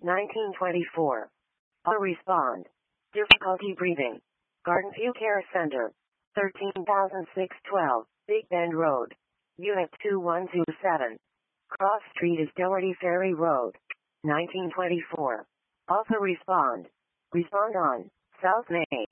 1924. Respond. Difficulty breathing. Garden View Care Center. 13,612, Big Bend Road. Unit 2127. Cross Street is Doherty Ferry Road. 1924. Respond. Respond on South Main.